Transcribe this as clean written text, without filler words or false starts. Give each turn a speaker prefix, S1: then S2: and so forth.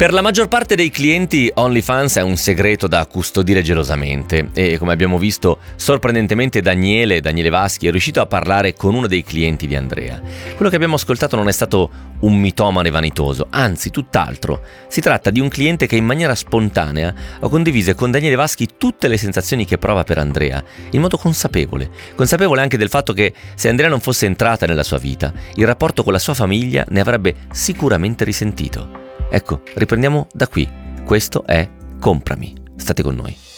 S1: Per la maggior parte dei clienti OnlyFans è un segreto da custodire gelosamente e, come abbiamo visto, sorprendentemente Daniele Vaschi è riuscito a parlare con uno dei clienti di Andrea. Quello che abbiamo ascoltato non è stato un mitomane vanitoso, anzi tutt'altro. Si tratta di un cliente che in maniera spontanea ha condiviso con Daniele Vaschi tutte le sensazioni che prova per Andrea, in modo consapevole anche del fatto che se Andrea non fosse entrata nella sua vita, il rapporto con la sua famiglia ne avrebbe sicuramente risentito. Ecco, riprendiamo da qui. Questo è Comprami. State con noi.